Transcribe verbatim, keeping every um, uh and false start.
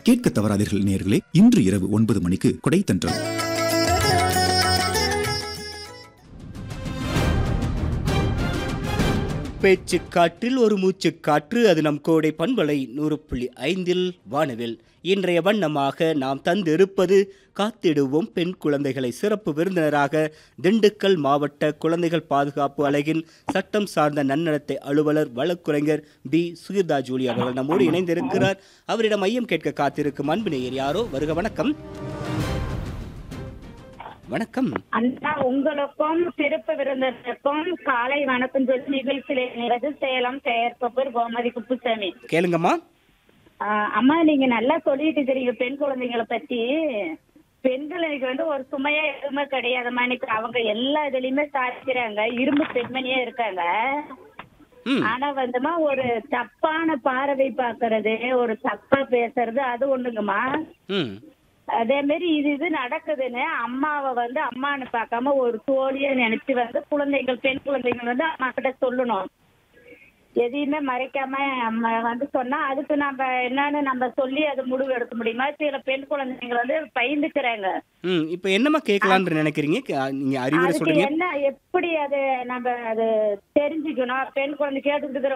கேட்க தவறாதீர்கள் நேயர்களே. இன்று இரவு ஒன்பது மணிக்கு கொடைத்தன்றல். பேச்சு காற்றில் ஒரு மூச்சு காற்று, அது நம் கோடை பண்பலை நூறு புள்ளி ஐந்தில் வானவில். இன்றைய வண்ணமாக நாம் தந்திருப்பது காத்திடுவோம் பெண் குழந்தைகளை. சிறப்பு விருந்தினராக திண்டுக்கல் மாவட்ட குழந்தைகள் பாதுகாப்பு அலகின் சட்டம் சார்ந்த நன்னடத்தை அலுவலர் வழக்குரைஞர் பி சுகிர்தா ஜூலி அவர்கள் நம்மோடு இணைந்திருக்கிறார். அவரிடம் மையம் கேட்க காத்திருக்கும் அன்பு நேயர் யாரோ. வருக. வணக்கம். வணக்கம் அண்ணா, உங்களுக்கும் சிறப்பு விருந்தினருக்கும் காலை வணக்கம் சொல்லி நிகழ்ச்சியில சேலம் செயற்பப்பர் கோமதி குப்புசாமி. கேளுங்கம்மா. அம்மா, நீங்க நல்லா சொல்லிட்டு இருக்கீங்க பெண் குழந்தைங்களை பத்தி. பெண்களுக்கு வந்து ஒரு சுமையா எதுவுமே கிடையாதுமா. இன்னைக்கு அவங்க எல்லா இதுலயுமே சாதிக்கிறாங்க, இரும்பு பெண்மணியா இருக்காங்க. ஆனா வந்துமா ஒரு தப்பான பார்வை பாக்குறது, ஒரு தப்பா பேசுறது, அது ஒண்ணுங்கம்மா. அதே மாதிரி இது இது நடக்குதுன்னு அம்மாவை வந்து அம்மான்னு பார்க்காம ஒரு தோழியை நினைச்சு வந்து குழந்தைகள் பெண் குழந்தைகள் வந்து அம்மா கிட்ட சொல்லணும். எதையுமே மறைக்காம அம்மா வந்து சொன்னா அதுக்கு நம்ம என்னன்னு நம்ம சொல்லி அது முடிவு எடுக்க முடியுமா? சில பெண் குழந்தைகள் வந்து பயந்துக்கிறாங்க. ம் இப்போ என்னமா கேட்கலாம்னு நினைக்கிறீங்க? நீங்க அறிவுரை சொல்றீங்க. என்ன எப்படி அது நம்ம அது தெரிஞ்சுக்கணும்? பெண் குழந்தை கேட்டுக்கிட்டு